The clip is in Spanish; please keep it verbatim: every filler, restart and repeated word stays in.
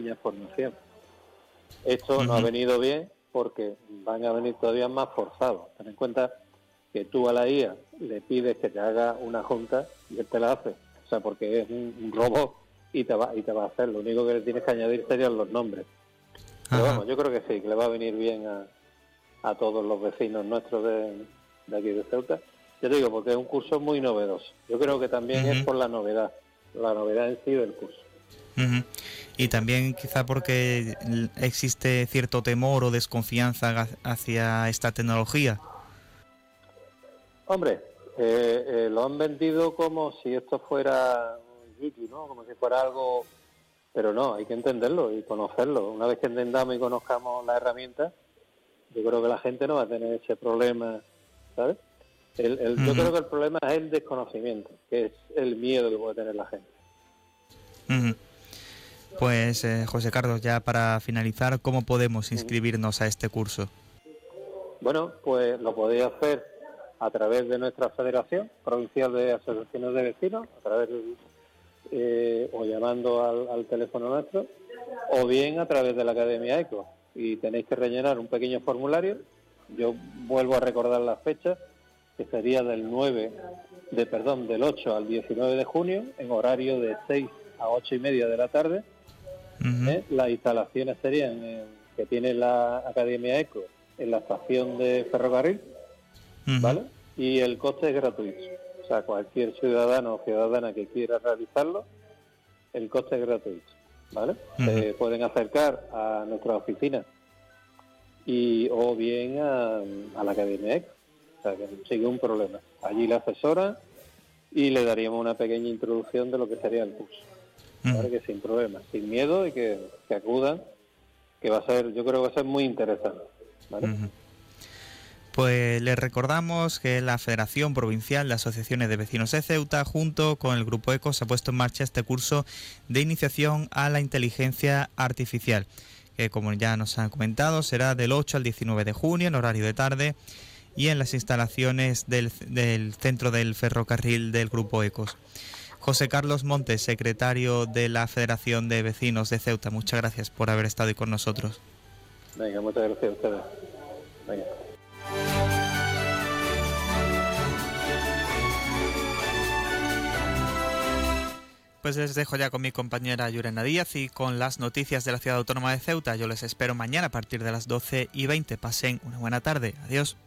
pequeña formación. Esto Uh-huh. no ha venido bien porque van a venir todavía más forzados. Ten en cuenta que tú a la I A le pides que te haga una junta y él te la hace. O sea, porque es un, un robot y te va y te va a hacer. Lo único que le tienes que añadir serían los nombres. Pero Ajá. vamos, yo creo que sí, que le va a venir bien a, a todos los vecinos nuestros de, de aquí de Ceuta. Yo te digo, porque es un curso muy novedoso. Yo creo que también Uh-huh. es por la novedad, la novedad en sí del curso. Uh-huh. Y también quizá porque existe cierto temor o desconfianza hacia esta tecnología. Hombre, eh, eh, lo han vendido como si esto fuera un yiki, ¿no? Como si fuera algo... Pero no, hay que entenderlo y conocerlo. Una vez que entendamos y conozcamos la herramienta, yo creo que la gente no va a tener ese problema, ¿sabes? El, el, uh-huh. Yo creo que el problema es el desconocimiento, que es el miedo que puede tener la gente. Uh-huh. Pues eh, José Carlos, ya para finalizar, ¿cómo podemos inscribirnos uh-huh. a este curso? Bueno, pues lo podéis hacer a través de nuestra Federación Provincial de Asociaciones de Vecinos, a través de, eh, o llamando al, al teléfono nuestro, o bien a través de la Academia ECO. Y tenéis que rellenar un pequeño formulario. Yo vuelvo a recordar las fechas, que sería del nueve, de perdón, del ocho al diecinueve de junio, en horario de seis a ocho y media de la tarde. Uh-huh. ¿Eh? Las instalaciones serían en, que tiene la Academia ECO en la estación de ferrocarril, uh-huh. ¿vale? Y el coste es gratuito. O sea, cualquier ciudadano o ciudadana que quiera realizarlo, el coste es gratuito, ¿vale? Uh-huh. Se pueden acercar a nuestra oficina y o bien a, a la Academia ECO. O sea, que sigue un problema. Allí la asesora y le daríamos una pequeña introducción de lo que sería el curso. Para que sin problemas, sin miedo y que, que acudan, que va a ser, yo creo que va a ser muy interesante, ¿vale? Uh-huh. Pues les recordamos que la Federación Provincial de Asociaciones de Vecinos de Ceuta, junto con el Grupo ECO, se ha puesto en marcha este curso de iniciación a la inteligencia artificial, que como ya nos han comentado, será del ocho al diecinueve de junio en horario de tarde y en las instalaciones del, del centro del ferrocarril del Grupo ECOS. José Carlos Montes, secretario de la Federación de Vecinos de Ceuta, muchas gracias por haber estado hoy con nosotros. Venga, muchas gracias a ustedes. Venga. Pues les dejo ya con mi compañera Yurena Díaz y con las noticias de la Ciudad Autónoma de Ceuta. Yo les espero mañana a partir de las doce y veinte. Pasen una buena tarde. Adiós.